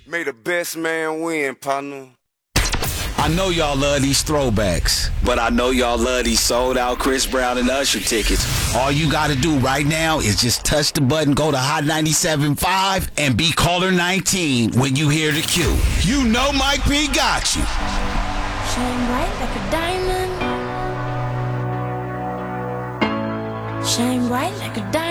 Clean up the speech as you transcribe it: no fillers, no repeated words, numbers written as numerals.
May the best man win, partner. I know y'all love these throwbacks, but I know y'all love these sold out Chris Brown and Usher tickets. All you gotta do right now is just touch the button, go to Hot 97.5, and be caller 19 when you hear the cue. You know Mike P got you. Shine bright like a diamond. Shine bright like a diamond.